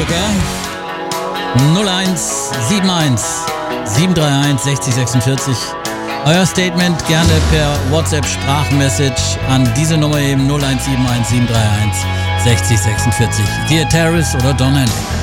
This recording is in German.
Drücker 0171 731 60 46. Euer Statement gerne per WhatsApp Sprachmessage an diese Nummer eben 0171 731 60 46. Dear Terrace oder Don Henley.